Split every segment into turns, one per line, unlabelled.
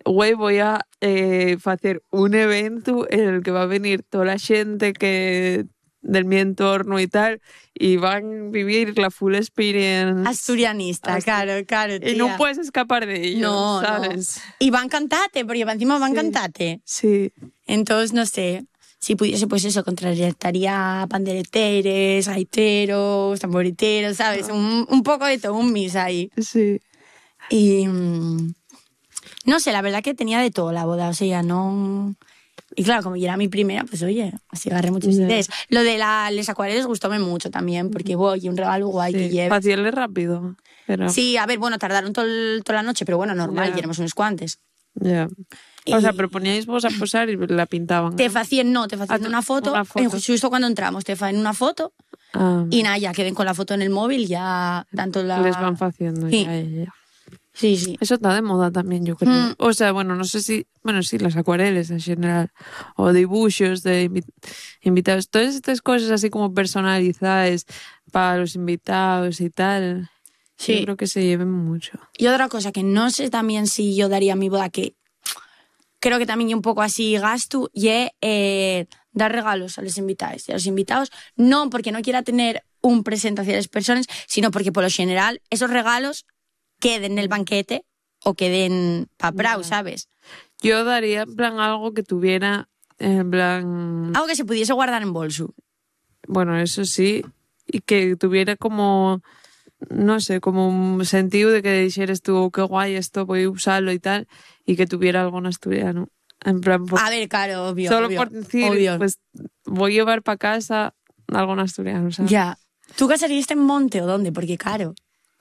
güey, voy a hacer un evento en el que va a venir toda la gente que del mi entorno y tal, y van a vivir la full experience
Asturianista, claro, tía.
Y no puedes escapar de ello,
no,
¿sabes?
No. Y van cantate, porque encima van cantate.
Sí.
Entonces, no sé, si pudiese, pues eso, contrarrestaría pandereteres, gaiteros, tamboriteros, ¿sabes? Un poco de todo, un mix ahí.
Sí.
Y no sé, la verdad que tenía de todo la boda, o sea, no... Y claro, como ya era mi primera, pues oye, así agarré muchas ideas. Lo de les acuareles gustóme mucho también, porque voy, un regalo guay que lleve.
Fácil rápido. Pero...
Sí, a ver, bueno, tardaron toda la noche, pero bueno, normal, ya éramos unos cuantos.
Ya. O sea, pero poníais vos a posar y la pintaban.
Te hacían una foto. Justo cuando entramos, te hacían una foto y nada, ya queden con la foto en el móvil, ya tanto la...
Les van haciendo,
sí.
ya.
Sí.
Eso está de moda también, yo creo. O sea, bueno, no sé si... Bueno, sí, las acuareles en general. O dibujos de invitados. Todas estas cosas así como personalizadas para los invitados y tal. Sí. Yo creo que se lleven mucho.
Y otra cosa que no sé también si yo daría a mi boda, que creo que también un poco así gasto, y dar regalos a los invitados. Y a los invitados, no porque no quiera tener un presente hacia las personas, sino porque por lo general esos regalos queden en el banquete o queden pa' prau, ¿sabes?
Yo daría en plan algo que tuviera en plan...
Algo que se pudiese guardar en bolso.
Bueno, eso sí. Y que tuviera como... No sé, como un sentido de que dijeras tú, qué guay esto, voy a usarlo y tal. Y que tuviera algo en asturiano. En plan...
A ver, claro, obvio.
Solo
obvio,
por decir,
obvio.
Pues voy a llevar para casa algo en asturiano, ¿sabes?
Ya. ¿Tú casarías en monte o dónde? Porque claro...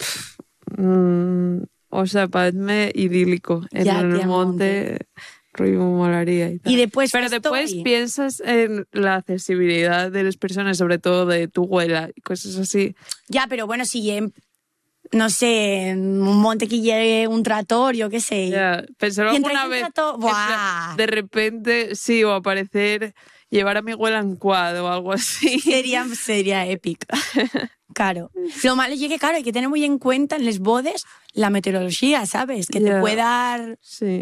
O sea, parecme idílico. En el monte rollo molaría y tal.
Y después,
pero después piensas en la accesibilidad de las personas, sobre todo de tu abuela y cosas así.
Ya, pero bueno, si no sé, un monte que lleve un tractor, yo qué sé.
Ya, pensar alguna vez de repente, sí, o aparecer, llevar a mi abuela en quad o algo así.
Sería épico. Claro. Lo malo es que, claro, hay que tener muy en cuenta en las bodas la meteorología, ¿sabes? Que te puede dar...
Sí.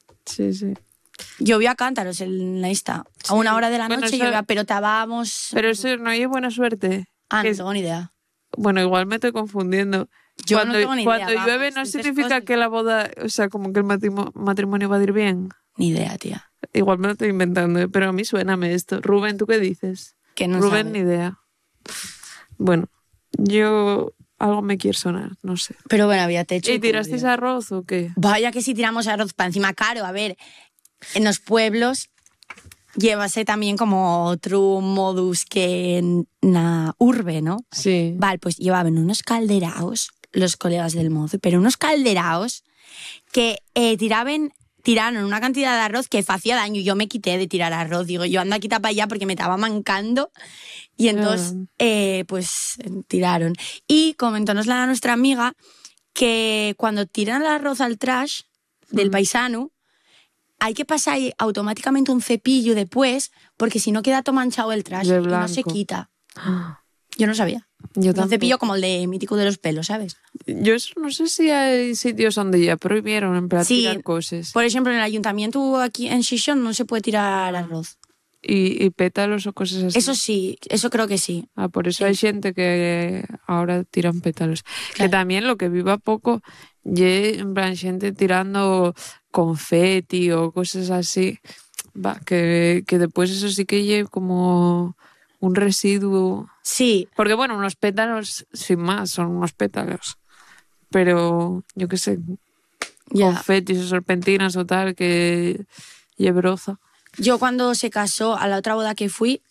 Llovió a cántaros en la esta. A una hora de la noche llovía, pero estábamos...
Pero eso no hay buena suerte.
No tengo ni idea.
Bueno, igual me estoy confundiendo.
Yo no tengo ni idea.
Cuando llueve no significa que la boda, o sea, como que el matrimonio va a ir bien.
Ni idea, tía.
Igual me lo estoy inventando, pero a mí suéname esto. Rubén, ¿tú qué dices?
Que no
Rubén,
sabe.
ni idea. Bueno, yo... Algo me quiere sonar, no sé.
Pero bueno, había techo.
¿Y tirasteis arroz o qué?
Vaya que si tiramos arroz para encima caro. A ver, en los pueblos llévase también como otro modus que en la urbe, ¿no?
Sí.
Vale, pues llevaban unos calderaos, los colegas del mozo, pero unos calderaos que tiraron una cantidad de arroz que hacía daño. Yo me quité de tirar arroz. Digo, yo ando aquí para allá porque me estaba mancando. Y entonces, pues, tiraron. Y comentónos a nuestra amiga que cuando tiran el arroz al trash del paisano, hay que pasar automáticamente un cepillo después, porque si no queda todo manchado el trash y no se quita. Yo no sabía. Un cepillo como el de mítico de los pelos, ¿sabes?
Yo no sé si hay sitios donde ya prohibieron en plan tirar cosas.
Por ejemplo, en el ayuntamiento aquí en Xixón no se puede tirar arroz.
Y pétalos o cosas así.
Eso sí, eso creo que sí.
Por eso hay gente que ahora tiran pétalos. Claro. Que también lo que viva poco, en plan gente tirando confeti o cosas así, que después eso sí que lleve como un residuo.
Sí.
Porque bueno, unos pétalos, sin más, son unos pétalos. Pero, yo qué sé, confetis o serpentinas o tal, que llevroza.
Yo cuando se casó, a la otra boda que fui,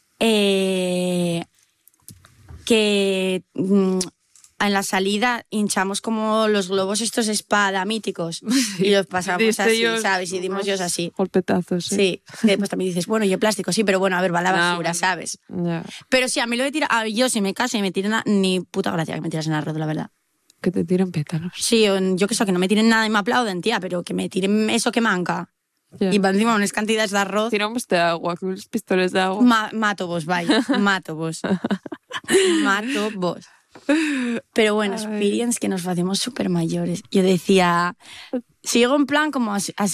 que en la salida hinchamos como los globos estos espada míticos y los pasamos así, ¿sabes? Y dimos ellos así.
Golpetazos,
sí. Y después también dices, bueno, y el plástico, sí, pero bueno, a ver, va a la basura, ¿sabes? Pero sí, a mí lo de tirar, yo si me caso y me tiran, ni puta gracia que me tiras en arroz, la verdad.
Que te tiren pétalos.
Sí, yo que sé, que no me tiren nada y me aplauden, tía, pero que me tiren eso que manca. Y para encima unas cantidades de arroz.
Tiramos de agua, con unos pistoles de agua.
Mato vos, vaya, mato vos. Mato vos. Pero bueno, experience que nos hacemos súper mayores. Yo decía, sigo en plan como así